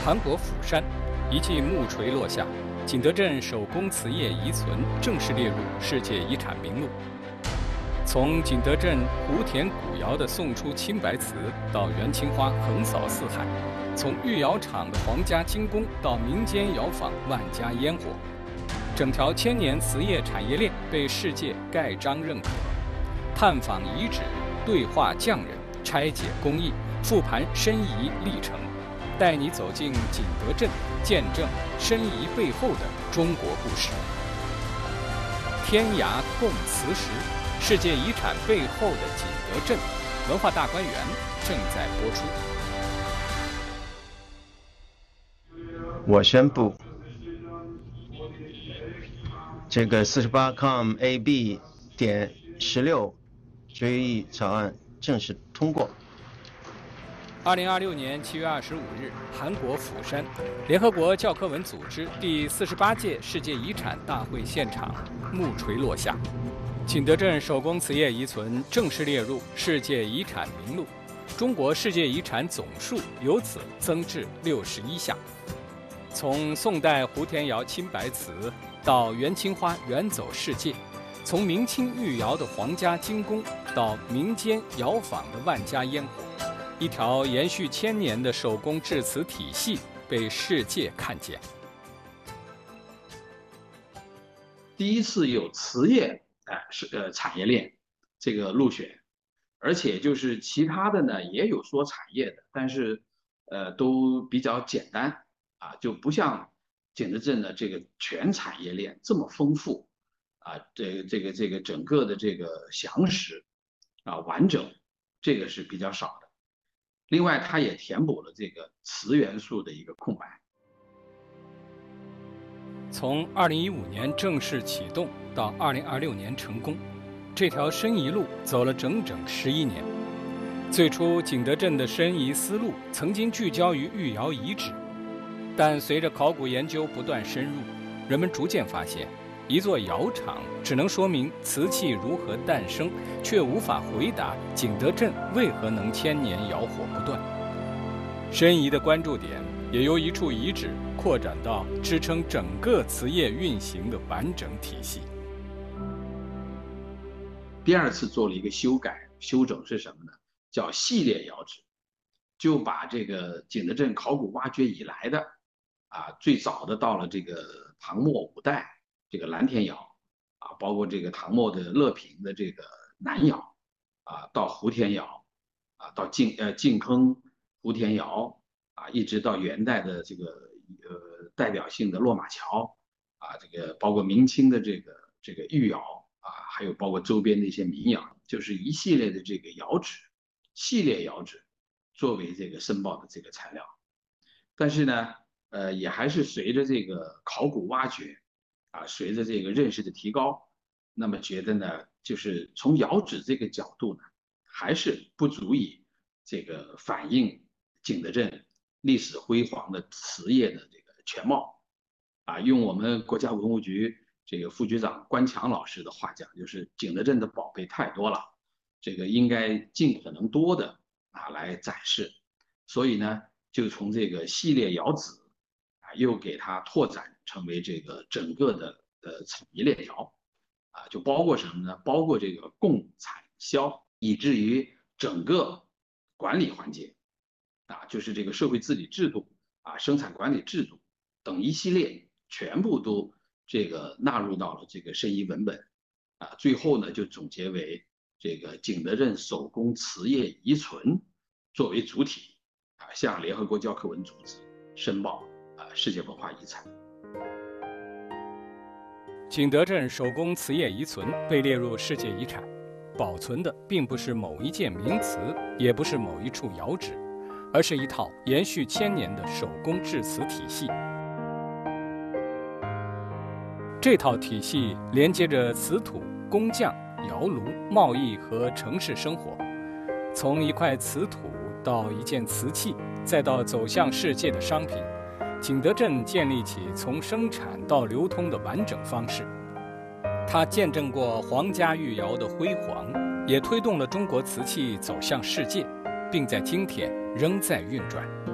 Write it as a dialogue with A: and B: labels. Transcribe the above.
A: 韩国釜山，一记木锤落下，景德镇手工瓷业遗存正式列入世界遗产名录。从景德镇湖田古窑的宋初青白瓷到元青花横扫四海，从御窑厂的皇家精工到民间窑坊万家烟火，整条千年瓷业产业链被世界盖章认可。探访遗址，对话匠人，拆解工艺，复盘申遗历程，带你走进景德镇，见证申遗背后的中国故事。天涯共磁石，世界遗产背后的景德镇，文化大观园正在播出。
B: 我宣布，这个48com.ab.16决议草案正式通过。
A: 2026年7月25日，韩国釜山，联合国教科文组织第48届世界遗产大会现场，木锤落下，景德镇手工瓷业遗存正式列入世界遗产名录，中国世界遗产总数由此增至61项。从宋代湖田窑青白瓷到元青花远走世界，从明清御窑的皇家精工到民间窑坊的万家烟火，一条延续千年的手工制瓷体系被世界看见。
C: 第一次有瓷业产业链这个入选，而且就是其他的呢也有说产业的，但是都比较简单啊，就不像景德镇的这个全产业链这么丰富啊，这个整个的这个详实啊完整，这个是比较少的。另外，它也填补了这个瓷元素的一个空白。
A: 从2015年正式启动到2026年成功，这条申遗路走了整整11年。最初，景德镇的申遗思路曾经聚焦于御窑遗址，但随着考古研究不断深入，人们逐渐发现，一座窑厂只能说明瓷器如何诞生，却无法回答景德镇为何能千年窑火不断。申遗的关注点也由一处遗址扩展到支撑整个瓷业运行的完整体系。
C: 第二次做了一个修整是什么呢？叫系列窑址，就把这个景德镇考古挖掘以来的最早的到了这个唐末五代这个蓝田窑包括这个唐末的乐平的这个南窑到湖田窑到晋坑湖田窑一直到元代的这个代表性的落马桥这个包括明清的这个御窑还有包括周边的一些民窑，就是一系列的这个窑址，系列窑址作为这个申报的这个材料。但是呢也还是随着这个考古挖掘随着这个认识的提高，那么觉得呢，就是从窑址这个角度呢，还是不足以这个反映景德镇历史辉煌的瓷业的这个全貌用我们国家文物局这个副局长关强老师的话讲，就是景德镇的宝贝太多了，这个应该尽可能多的来展示。所以呢，就从这个系列窑址又给它拓展成为这个整个的产业链条就包括什么呢？包括这个供产销，以至于整个管理环节就是这个社会治理制度生产管理制度等一系列全部都这个纳入到了这个申遗文本最后呢就总结为这个景德镇手工瓷业遗存作为主体向联合国教科文组织申报世界文化遗产。
A: 景德镇手工瓷业遗存被列入世界遗产，保存的并不是某一件名瓷，也不是某一处窑址，而是一套延续千年的手工制瓷体系。这套体系连接着瓷土、工匠、窑炉、贸易和城市生活，从一块瓷土到一件瓷器，再到走向世界的商品，景德镇建立起从生产到流通的完整方式。它见证过皇家御窑的辉煌，也推动了中国瓷器走向世界，并在今天仍在运转。